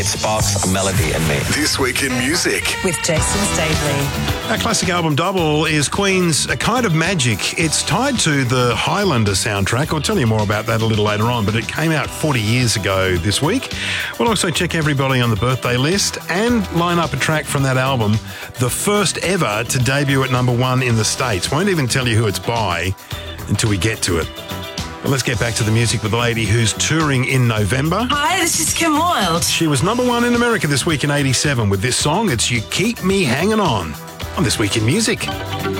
sparks a melody in me. This Week in Music with Jason Staveley. Our classic album double is Queen's A Kind of Magic. It's tied to the Highlander soundtrack. I'll tell you more about that a little later on, but it came out 40 years ago this week. We'll also check everybody on the birthday list and line up a track from that album, the first ever to debut at number one in the States. Won't even tell you who it's by until we get to it. But let's get back to the music with a lady who's touring in November. Hi, this is Kim Wilde. She was number one in America this week in 87 with this song. It's You Keep Me Hanging On This Week in Music.